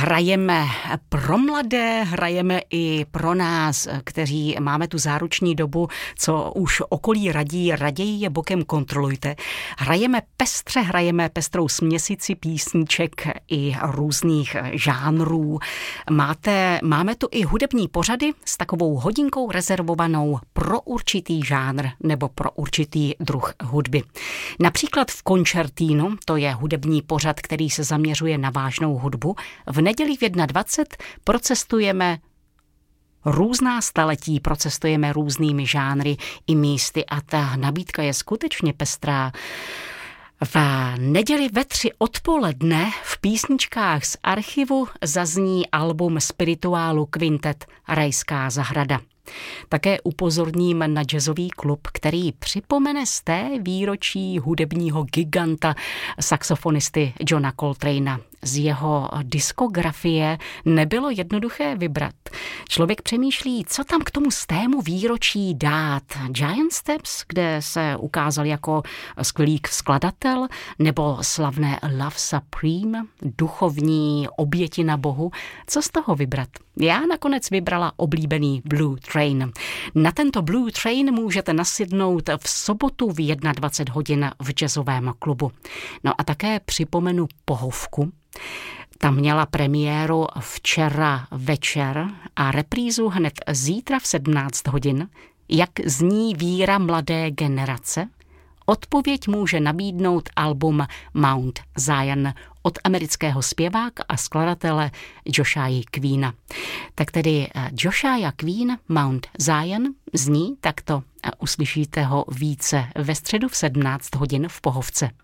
Hrajeme pro mladé, hrajeme i pro nás, kteří máme tu záruční dobu, co už okolí radí, raději je bokem kontrolujte. Hrajeme pestře, hrajeme pestrou směsici písniček i různých žánrů. Máme tu i hudební pořady s takovou hodinkou rezervovanou pro určitý žánr nebo pro určitý druh hudby. Například v Concertino, to je hudební pořad, který se zaměřuje na vážnou hudbu, v neděli v 21 procestujeme různá staletí, procestujeme různými žánry i místy a ta nabídka je skutečně pestrá. V neděli ve 3 odpoledne v písničkách z archivu zazní album spirituálu Kvintet Rajská zahrada. Také upozorním na jazzový klub, který připomene z té výročí hudebního giganta saxofonisty Johna Coltrana. Z jeho diskografie nebylo jednoduché vybrat. Člověk přemýšlí, co tam k tomu stému výročí dát. Giant Steps, kde se ukázal jako skvělý skladatel, nebo slavné Love Supreme, duchovní oběti na Bohu. Co z toho vybrat? Já nakonec vybrala oblíbený Blue Train. Na tento Blue Train můžete nasednout v sobotu v 21 hodin v jazzovém klubu. No a také připomenu Pohovku. Ta měla premiéru včera večer a reprízu hned zítra v 17 hodin. Jak zní víra mladé generace? Odpověď může nabídnout album Mount Zion od amerického zpěváka a skladatele Josiahy Queena. Tak tedy Josiah Queen Mount Zion zní takto a uslyšíte ho více ve středu v 17 hodin v Pohovce.